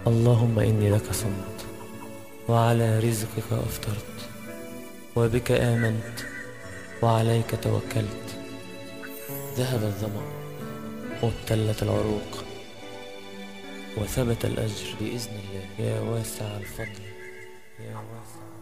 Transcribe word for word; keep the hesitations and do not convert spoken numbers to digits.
اللهم إني لك صمت، وعلى رزقك أفطرت، وبك آمنت، وعليك توكلت. ذهب الظمأ وابتلت العروق، وثبت الأجر بإذن الله. يا واسع الفضل، يا واسع